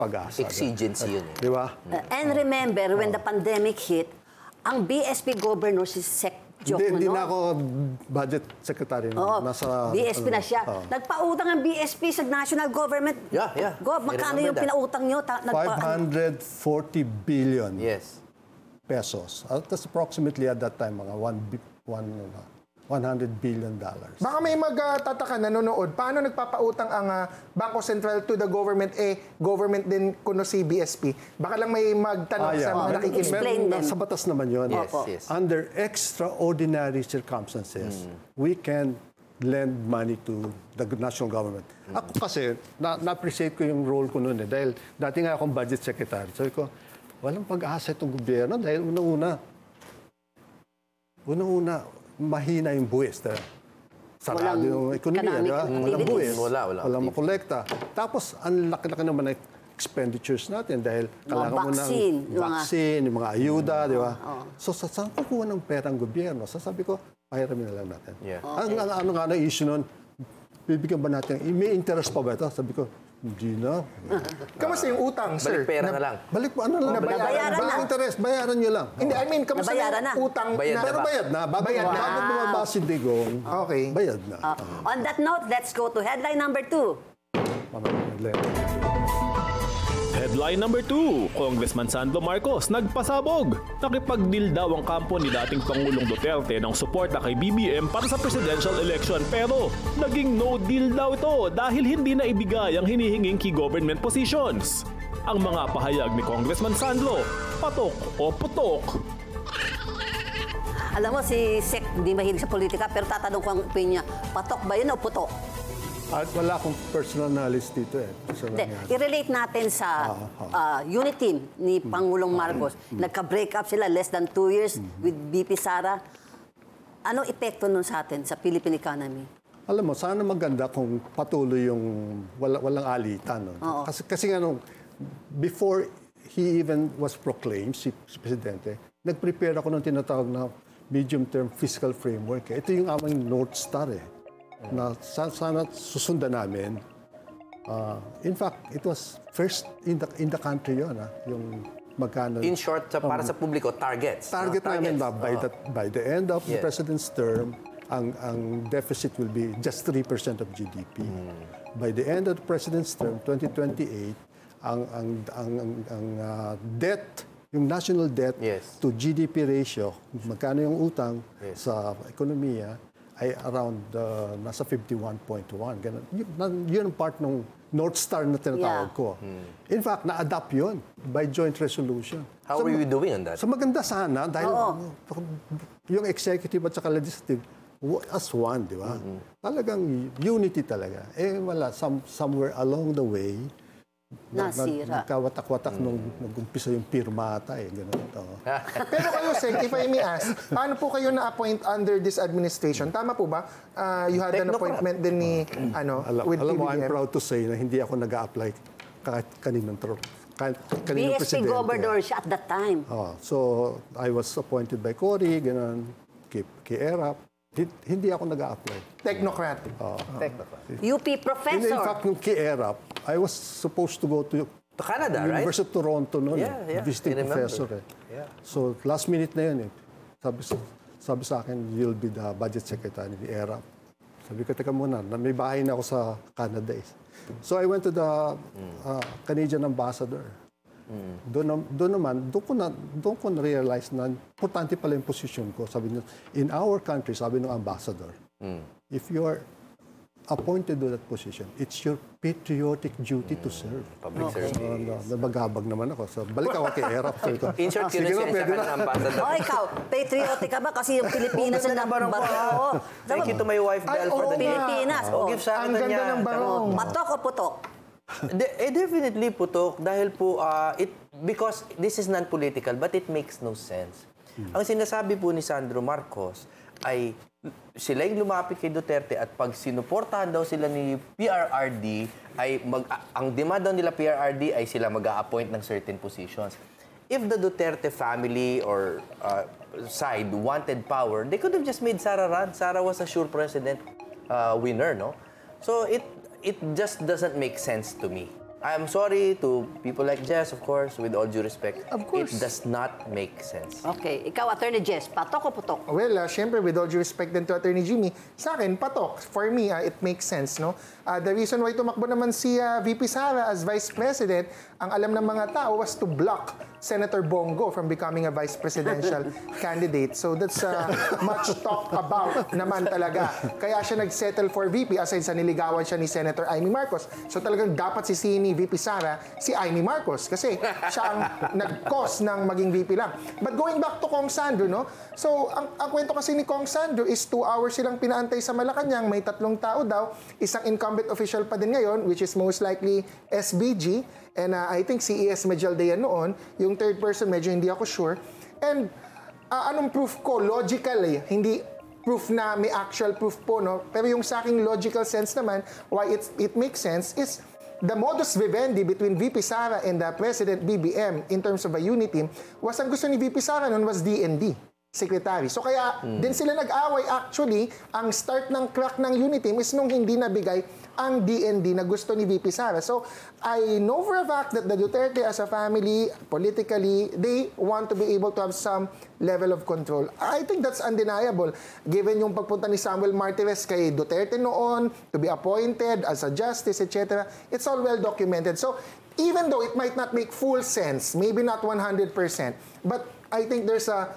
pag-asa. Exigency yun. Di ba? And remember, when the pandemic hit, ang BSP governor si Sec Joke Hindi no? na ako budget secretary. Oo, Nasa, BSP na siya. Nagpautang ang BSP sa national government. Yeah. Gov, I magkano remember yung that. pinautang nyo? 540 billion Yes. pesos. That's approximately at that time, mga $100 billion. Baka may magtataka nanonood, paano nagpapautang ang Bangko Sentral to the government, government din kuno si BSP? Baka lang may magtanong sa mga nakikinig. Explain them. Sa batas naman yun. Yes. Under extraordinary circumstances, we can lend money to the national government. Ako kasi, na-appreciate ko yung role ko noon dahil dati nga akong budget secretary. Sabi ko, walang pag-asa itong gobyerno dahil unang-una, mahina yung buwis. Sarado yung ekonomiya, di ba? Walang buwis. Walang makolekta. Tapos, ang laki-laki naman ng expenditures natin dahil kailangan mo ng vaccine, yung mga ayuda, di ba? So, saan kukuha ng pera ang gobyerno? Sabi ko, pahiramin na lang natin. Yeah. Ano nga na issue nun? Bibigyan ba natin? May interest pa ba ito? Sabi ko, hindi na. Kamusta yung utang, sir? Balik pera na lang. Balik po, ano lang? Nabayaran na. Walang interest, bayaran nyo lang. Hindi, I mean, kamusta Nabayaran yung na. utang? Pero bayad na. Bayad na. Bago bumaba si Digong, Okay. bayad na. On that note, let's go to headline number 2. Headline number 2, Congressman Sandro Marcos nagpasabog. Nakipag-deal daw ang kampo ni dating Pangulong Duterte ng suporta kay BBM para sa presidential election pero naging no deal daw ito dahil hindi na ibigay ang hinihinging key government positions. Ang mga pahayag ni Congressman Sandro, patok o putok. Alam mo, si Sec, hindi mahilig sa politika, pero tatanong ko ang opinion niya, patok ba yun o putok? At wala akong personal knowledge dito eh. Hindi, i-relate natin sa unit team ni Pangulong Marcos. Nagka-break up sila less than 2 years with BP Sara. Anong epekto nun sa atin, sa Philippine economy? Alam mo, sana maganda kung patuloy yung walang alitan. No? Kasi nga nung, before he even was proclaimed, si Presidente, nag-prepare ako ng tinatawag na medium-term fiscal framework. Ito yung aming North Star eh. Na sana susundan namin. In fact, it was first in the country yun, yung magkano. In short, para sa publiko, targets. Target namin by the end of the president's term, ang deficit will be just 3% of GDP. By the end of the president's term, 2028, ang debt, yung national debt to GDP ratio, magkano yung utang sa ekonomiya, ay around nasa 51.1. Ganun. Yun ang part ng North Star na tinatawag ko. In fact, na-adapt yun by joint resolution. How are we doing on that? So maganda sana dahil yung executive at saka legislative as one, di ba? Talagang unity talaga. Eh wala, somewhere along the way, Nasira. nagkawatak-watak nung nag-umpisa yung pirmata eh. Ganun. Pero kayo, Sec, if I may ask, paano po kayo na-appoint under this administration? Tama po ba? You had an appointment din ni, with Alam mo, I'm PBBM. proud to say na hindi ako nag-a-apply kahit kaninong BSP presidente. governor siya at that time. So, I was appointed by Cory, ganun, kay ERAP. Hindi ako nag-a-apply. Technocrat. UP professor. In fact, yung kay ERAP, I was supposed to go to Canada, right? University of Toronto noon. Yeah, Visiting I remember. professor eh. So, last minute na yun eh. Sabi sa akin, you'll be the budget secretary ni ERAP. Sabi ko, teka muna, may bahay na ako sa Canada eh. So, I went to the Canadian ambassador. Doon ko na-realize na importante pala yung position ko. Sabi niya, in our country, sabi ng ambassador, if you are appointed to that position, it's your patriotic duty to serve. Public service. Nabagabag naman ako. So, balik ako kay ERAP. In short, Sige na, pwede na. Ikaw, patriotic ka ba? Kasi yung Pilipinas na barong. Thank you to my wife, Belle, for the Pilipinas. Give sa akin Ang ganda ng barong. Patok o putok? Definitely putok dahil po because this is non-political but it makes no sense. Ang sinasabi po ni Sandro Marcos ay sila yung lumapit kay Duterte at pag sinuportahan daw sila ni PRRD ay ang demand daw nila PRRD ay sila mag-a-appoint ng certain positions. If the Duterte family or side wanted power, they could have just made Sara run. Sara was a sure president winner, no? So it just doesn't make sense to me. I'm sorry to people like Jess, of course, with all due respect. Of course. It does not make sense. Okay, ikaw, Attorney Jess, patok o putok? Well, syempre, with all due respect din to Attorney Jimmy, sa akin, patok. For me, it makes sense, no? The reason why tumakbo naman si VP Sara as Vice President, ang alam ng mga tao was to block Senator Bongo from becoming a vice presidential candidate. So that's much talked about naman talaga. Kaya siya nag-settle for VP aside sa niligawan siya ni Senator Amy Marcos. So talagang dapat sisihin ni VP Sara si Amy Marcos kasi siya ang nag-cause ng maging VP lang. But going back to Kong Sandro, no? So ang kwento kasi ni Kong Sandro is 2 hours silang pinaantay sa Malacanang. May 3 tao daw. Isang incumbent official pa din ngayon, which is most likely SBG. And I think CES Majaldea noon. Yung third person, medyo hindi ako sure. And anong proof ko? Logically, hindi proof na may actual proof po, no? Pero yung sa aking logical sense naman, why it makes sense is the modus vivendi between VP Sara and the President BBM in terms of a unity was ang gusto ni VP Sara noon was DND. Secretary. So kaya din sila nag-away. Actually, ang start ng crack ng unity is nung hindi nabigay ang DND na gusto ni VP Sara. So I know for a fact that the Duterte as a family, politically, they want to be able to have some level of control. I think that's undeniable. Given yung pagpunta ni Samuel Martires kay Duterte noon, to be appointed as a justice, etc., it's all well documented. So even though it might not make full sense, maybe not 100%, but I think there's a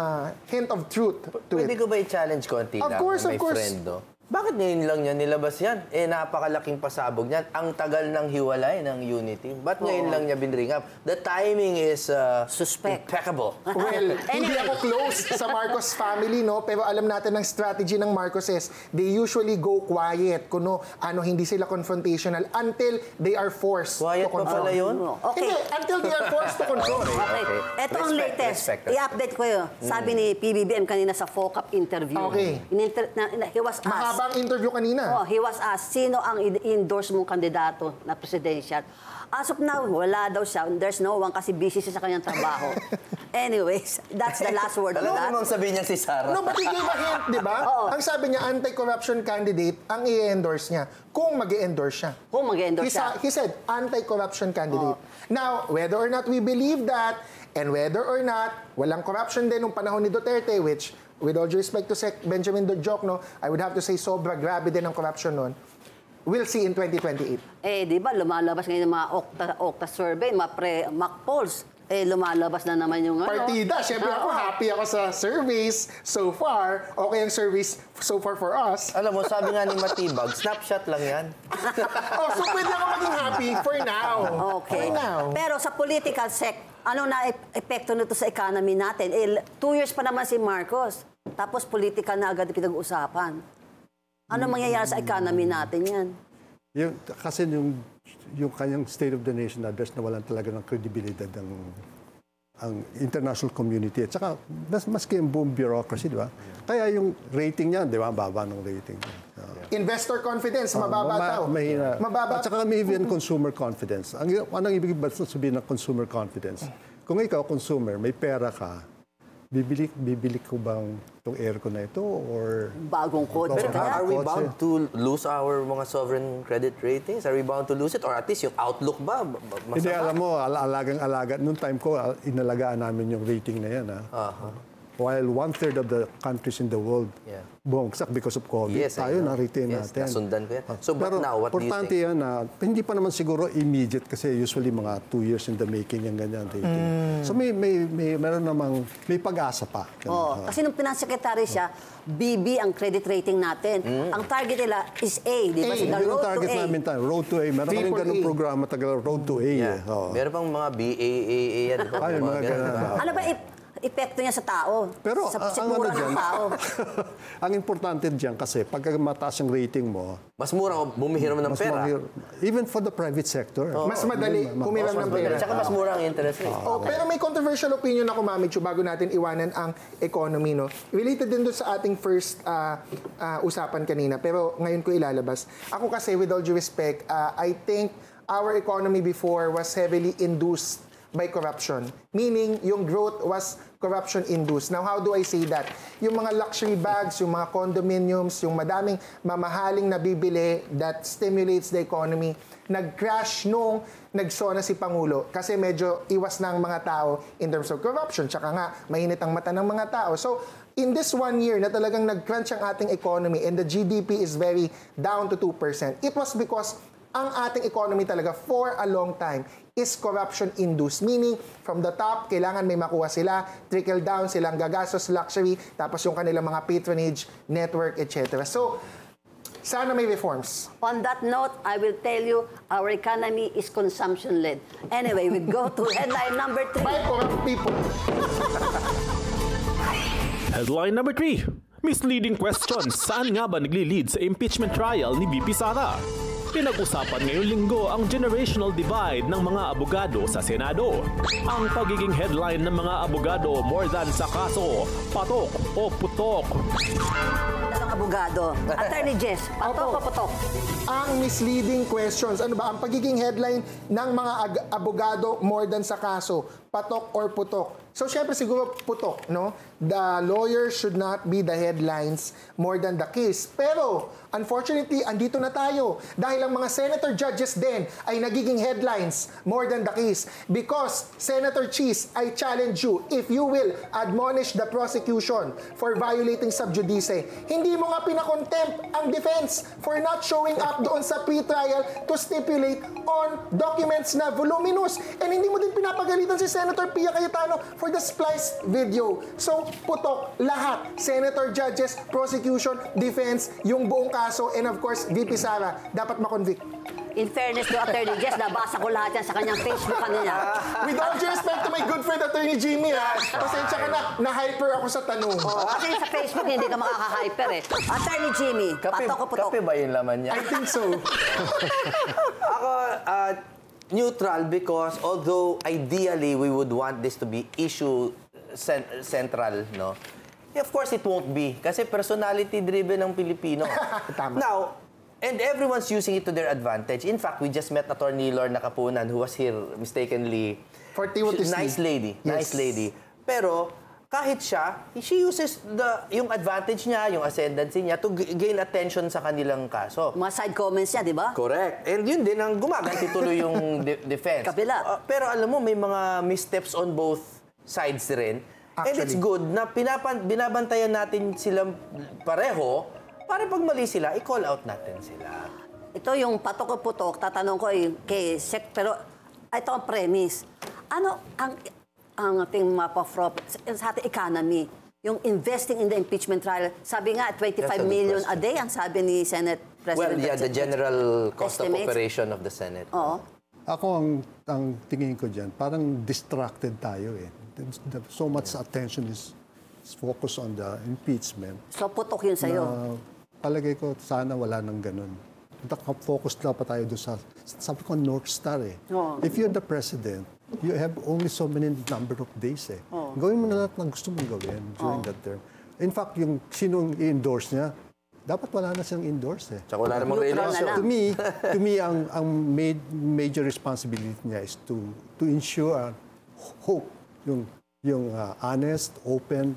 hint of truth to Pwede it. ko ba i-challenge konti Of lang, course, my of course. friend, no? Bakit ngayon lang niya nilabas yan? Napakalaking pasabog niyan. Ang tagal ng hiwalay ng unity. Ba't ngayon lang niya binring up? The timing is Suspect. impeccable. Well, hindi ako close sa Marcos family, no? Pero alam natin ang strategy ng Marcoses. They usually go quiet. Kuno, hindi sila confrontational until they are forced Quiet to pa control. pala yun? Okay. Hindi, until they are forced to control. Okay. Ito ang Respect, latest. respect. I-update ko yun. Sabi ni PBBM kanina sa FOCAP interview. Okay. He was asked. Mahabang interview kanina. Oh, he was asked, sino ang endorse mong kandidato na presidential? As of now, wala daw siya. There's no one kasi busy siya sa kanyang trabaho. Anyways, that's the last word of Alam mo that. namang sabihin niya si Sarah. No, but he gave a hint, di ba? Oo. Ang sabi niya, anti-corruption candidate ang i-endorse niya. Kung mag-endorse siya. Kung mag-endorse siya. He said, anti-corruption candidate. Now, whether or not we believe that, and whether or not walang corruption din nung panahon ni Duterte, which, with all due respect to Sec Benjamin Jokno, I would have to say sobra grabe din ang corruption nun. We'll see in 2028. Di ba, lumalabas ngayon yung mga Okta survey, mga mock polls. Lumalabas na naman yung Partida. Siyempre ako, happy ako sa surveys so far. Okay ang surveys so far for us. Alam mo, sabi nga ni Matibag, snapshot lang yan. So pwede ako maging happy for now. Okay. For now. Pero sa political ano na epekto nito sa economy natin? 2 years pa naman si Marcos. Tapos political na agad pinag-uusapan. Ano mangyayari sa economy natin yan? Kasi yung kanyang State of the Nation address na walang talaga ng credibility ang international community. At saka, maski yung buong bureaucracy, di ba? Kaya yung rating niya, di ba? Baba ng rating niya. Investor confidence, mababa daw. Mahina. Mababa. At saka may even consumer confidence. Anong ibig sabihin ng consumer confidence? Kung ikaw, consumer, may pera ka, bibili ko bang itong aircon na ito or Bagong code. Pero Kaya, are we bound to lose our mga sovereign credit ratings? Are we bound to lose it? Or at least yung outlook ba? hindi, alam mo, alagang-alaga. Noong time ko, inalagaan namin yung rating na yan. While 1/3 of the countries in the world bumagsak because of COVID, Yes, tayo I know. na-retain Yes, natin. nasundan ko yan. So, but Pero now, what do you importante think? yan na hindi pa naman siguro immediate kasi usually mga 2 years in the making yung ganyan rating. So meron namang may pag-asa pa. kasi nung finance secretary siya, BB ang credit rating natin. Ang target nila is A, di ba? A. So, the Yun ang road to target A. namin tayo. Road to A. Meron kaming Triple ganung A. programa tagal Road to A. Yeah. Oo. Meron pang mga BAAA yan. di ba? Ay, mga ganun. Ano ba epekto niya sa tao? Pero sa ang sikmura ano dyan, ng tao. ang importante dyan kasi pagka mataas yung rating mo, Mas mura bumihiram ng mas pera. even for the private sector. Mas madali humiram ng pera. Tsaka mas mura ang interest rate. Pero may controversial opinion ako, Mami Chu, bago natin iwanan ang economy, no? Related din doon sa ating first usapan kanina, pero ngayon ko ilalabas. Ako kasi, with all due respect, I think our economy before was heavily induced by corruption. Meaning, yung growth was corruption-induced. Now, how do I say that? Yung mga luxury bags, yung mga condominiums, yung madaming mamahaling nabibili that stimulates the economy, nag-crash nung nagsona si Pangulo kasi medyo iwas na ang mga tao in terms of corruption. Tsaka nga, mainit ang mata ng mga tao. So, in this 1 year na talagang nag-crunch ang ating economy and the GDP is very down to 2%, it was because ang ating economy talaga for a long time is corruption-induced. Meaning, from the top, kailangan may makuha sila, trickle down, silang gagastos, luxury, tapos yung kanilang mga patronage, network, etc. So, sana may reforms. On that note, I will tell you, our economy is consumption-led. Anyway, we go to headline number 3. By corrupt people. Headline number 3. Misleading questions. Saan nga ba nagli-lead sa impeachment trial ni VP Sara? Pinag-usapan ngayong linggo ang generational divide ng mga abogado sa Senado. Ang pagiging headline ng mga abogado more than sa kaso, patok o putok. Dalawang abogado. Attorney Jess, patok o putok? Ang misleading questions. Ano ba? Ang pagiging headline ng mga abogado more than sa kaso, patok or putok. So, syempre siguro putok, no? The lawyer should not be the headlines more than the case. Pero, unfortunately, andito na tayo. Dahil ang mga senator judges din ay nagiging headlines more than the case. Because, Senator Cheese, I challenge you, if you will admonish the prosecution for violating sub judice, hindi mo nga pinakontempt ang defense for not showing up doon sa pre-trial to stipulate on documents na voluminous. And hindi mo din pinapagalitan si Senator Pia Cayetano for the spliced video. So, putok lahat. Senator, judges, prosecution, defense, yung buong kaso, and of course, VP Sara, dapat makonvict. In fairness to Attorney Jess, nabasa ko lahat yan sa kanyang Facebook kanina. With all due respect to my good friend, Attorney Jimmy, pasensya ka na-hyper ako sa tanong. Kasi sa Facebook, hindi ka makaka-hyper eh. Attorney Jimmy, patok o putok? Kape ba yung laman niya? I think so. Ako, neutral because although ideally we would want this to be issue central, no? Of course, it won't be. Kasi personality-driven ang Pilipino. Tama. Now, and everyone's using it to their advantage. In fact, we just met Attorney Lorna Kapunan who was here mistakenly. For Timothy Nice lady. Yes. Nice lady. Pero, kahit siya, she uses yung advantage niya, yung ascendancy niya to gain attention sa kanilang kaso. Mga side comments niya, di ba? Correct. And yun din ang gumaganti tuloy yung defense. Kabila. Pero alam mo, may mga missteps on both sides rin. And it's Actually. good na binabantayan natin silang pareho para pag mali sila, i-call out natin sila. Ito yung patok o putok, tatanong ko kay Sec, pero ito ang premise. Ano ang ating mapa-fraud sa ating economy? Yung investing in the impeachment trial, sabi nga, 25 That's a good million a question. day ang sabi ni Senate President. Well, yeah, the general cost of Estimates. operation of the Senate. Oo. Ako, ang tingin ko dyan, parang distracted tayo eh. So much attention is focused on the impeachment. So putok yun sa'yo. Palagay ko, sana wala nang ganun. Focus na pa tayo doon sa, sabi ko, North Star eh. Oo. If you're the president, you have only so many number of days eh. Gawin mo na lahat ng gusto mong gawin during that term. In fact, yung sinong i-endorse niya, dapat wala na siyang endorse eh. Tsaka wala namang Neutral na re-election. lang. To me, ang major responsibility niya is to ensure hope, yung honest, open,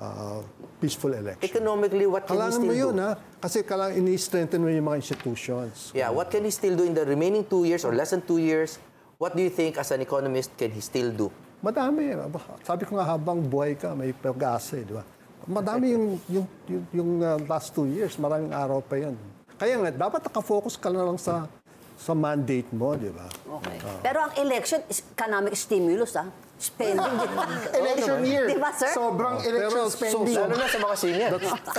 peaceful election. Economically, what can he Kailangan still mo do? yun, ha? Kasi kailangan ini-strengthen mo yung mga institutions. Yeah, what can he still do in the remaining 2 years or less than 2 years? What do you think as an economist can he still do? Madami. Sabi ko nga, habang buhay ka, may pag-asa, di ba? Madami yung last 2 years. Maraming araw pa yan. Kaya nga, dapat nakafocus ka na lang sa mandate mo, di ba? Okay. Pero ang election is economic stimulus, ah. Spending. Election year. Di ba, sir? Sobrang election Pero spending. Lalo na sa mga senior.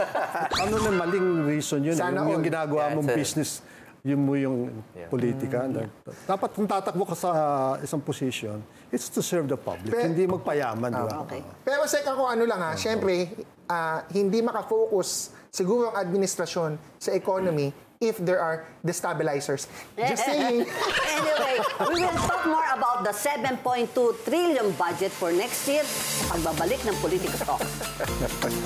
Ano na maling reason yun? Sana Yung all. ginagawa Yeah, mong it's a- business, yun mo yung politika. Dapat kung tatakbo ka sa isang position, it's to serve the public, hindi magpayaman, di ba? Okay. Pero Sek, ako ano lang syempre, hindi makafocus siguro ang administrasyon sa economy if there are destabilizers. Just saying. Anyway, we will talk more about the 7.2 trillion budget for next year sa pagbabalik ng Political Talk.